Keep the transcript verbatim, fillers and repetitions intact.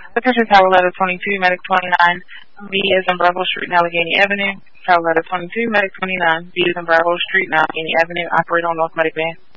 Attention Tower Letter twenty-two, Medic twenty-nine, B is in Bravo Street, Allegheny Avenue. Tower Letter twenty-two, Medic twenty-nine, B is in Bravo Street, Allegheny Avenue. Operator on North Medic Van.